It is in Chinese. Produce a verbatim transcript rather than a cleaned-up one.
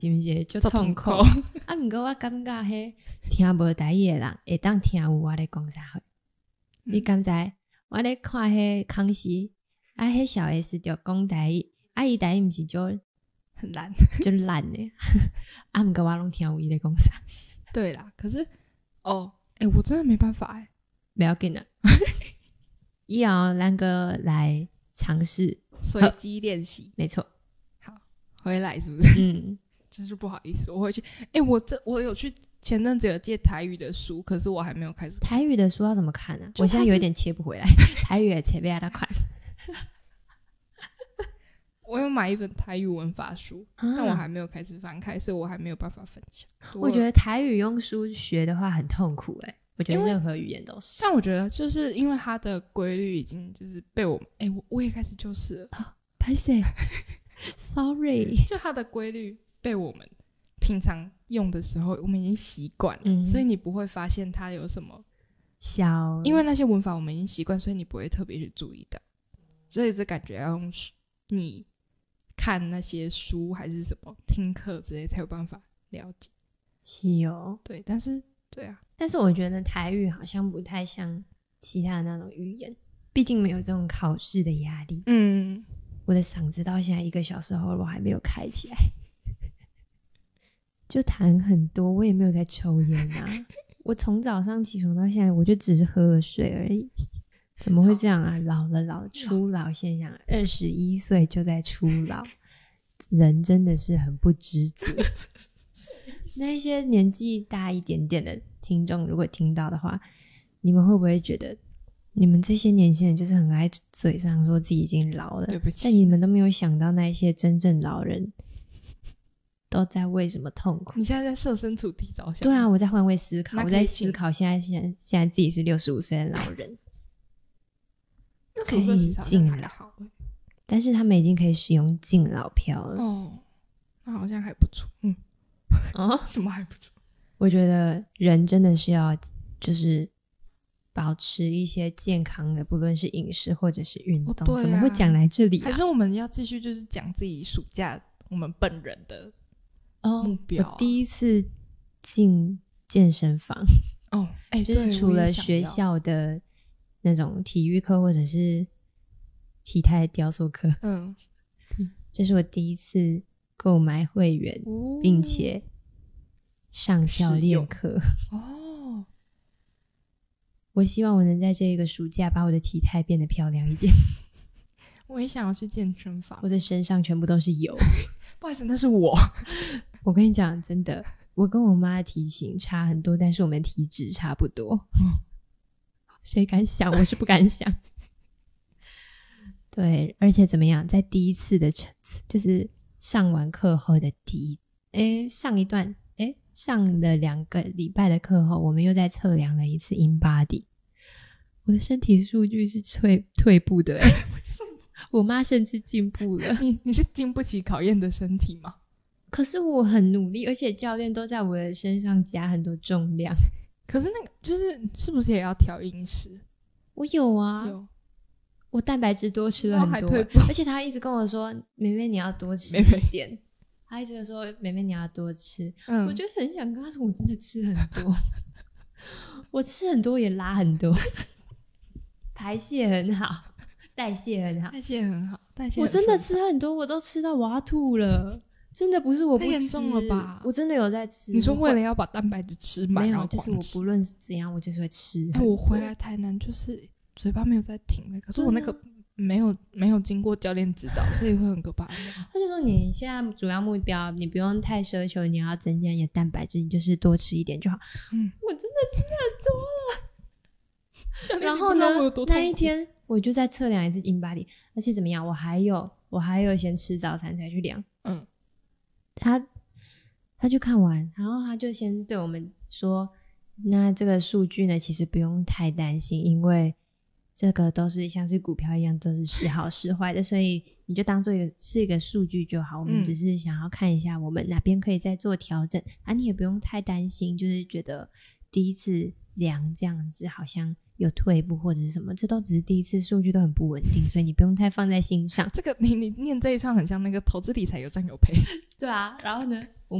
是不是就痛苦啊？不过我感觉迄听无台语的人会当听有我咧讲啥货、嗯、你敢知我咧看迄康熙啊，迄小 S 就讲台语啊，伊台语不是就很烂就烂的啊，不过我拢听有伊咧讲啥。 对啦，可是哦诶、欸、我真的没办法诶、欸、 不要紧啦以后咱个来尝试随机练习， 没错。 好，回来是不是？ 嗯， 真是不好意思，我回去。哎、欸，我这我有去前阵子有借台语的书，可是我还没有开始看。 台语的书要怎么看呢、啊？我现在有点切不回来。台语也切不下来看。 我有买一本台语文法书、啊，但我还没有开始翻开，所以我还没有办法分享。 我觉得台语用书学的话很痛苦哎、欸。我觉得任何语言都是， 但我觉得就是因为它的规律已经就是被我们哎、欸，我我也开始就是啊，拍谁 ？Sorry， 就它的规律被我们平常用的时候，我们已经习惯了、 嗯， 所以你不会发现它有什么小， 因为那些文法我们已经习惯，所以你不会特别去注意到，所以这感觉要用你看那些书还是什么听课之类才有办法了解。 是哦， 对，但是。对啊， 但是我觉得台语好像不太像其他的那种语言，毕竟没有这种考试的压力。 嗯， 我的嗓子到现在一个小时后我还没有开起来，就痰很多，我也没有在抽烟啊。我从早上起床到现在，我就只是喝了水而已。怎么会这样啊？老了老了，初老现象，二十一岁就在初老，人真的是很不知足。那些年纪大一点点的听众如果听到的话，你们会不会觉得你们这些年轻人就是很爱嘴上说自己已经老了， 对不起， 但你们都没有想到那些真正老人都在为什么痛苦。 你现在在设身处地着想。 对啊，我在换位思考，我在思考现在现在现在自己是六十五岁的老人可以敬老，但是他们已经可以使用敬老票了。 哦，那好像还不错。嗯哦， 什么还不错？ 我觉得人真的是要就是保持一些健康的，不论是饮食或者是运动、哦啊、怎么会讲来这里、啊、 还是我们要继续就是讲自己暑假我们本人的目标、啊哦、我第一次进健身房哦，哎， 就是除了学校的那种体育课或者是体态雕塑课， 嗯， 这是我第一次购买会员、哦、并且上教练课哦。 我希望我能在这个暑假把我的体态变得漂亮一点。 我也想要去健身房， 我的身上全部都是油。 不好意思，那是我。 我跟你讲，真的，我跟我妈的体型差很多，但是我们体脂差不多。嗯，谁敢想？我是不敢想。对，而且怎么样，在第一次的就是上完课后的第一诶上一段诶上了两个礼拜的课后，我们又再测量了一次 InBody， 我的身体数据是退退步的诶我妈甚至进步了。 你你是经不起考验的身体吗？ 可是我很努力，而且教练都在我的身上加很多重量。 可是那个就是是不是也要调饮食？ 我有啊， 有。 我蛋白质多吃了很多，而且他一直跟我说妹妹你要多吃一点，妹妹他一直说妹妹你要多吃、嗯、我就很想跟他说我真的吃很多我吃很多也拉很多排泄很好，代谢很好， 代谢很好，代谢很我真的吃很多，我都吃到我要吐了，真的不是我不吃， 太严重了吧？ 我真的有在吃。 你说为了要把蛋白质吃满， 没有，就是我不论是怎样我就是会吃。 哎、欸，我回来台南就是嘴巴没有在停的，可是我那个没有、啊、没有经过教练指导，所以会很可怕。 他就说你现在主要目标你不用太奢求你要增加你的蛋白质，你就是多吃一点就好。嗯，我真的吃很多了然后呢那一天我就再测量一次 InBody， 而且怎么样，我还有我还有先吃早餐才去量。嗯，他他就看完，然后他就先对我们说，那这个数据呢其实不用太担心，因为这个都是像是股票一样都是时好时坏的，所以你就当做一个是一个数据就好，我们只是想要看一下我们哪边可以再做调整、嗯、啊，你也不用太担心，就是觉得第一次量这样子好像有退步或者是什么，这都只是第一次，数据都很不稳定，所以你不用太放在心上。 这个你你念这一串很像那个投资理财有赚有赔。 对啊，然后呢，我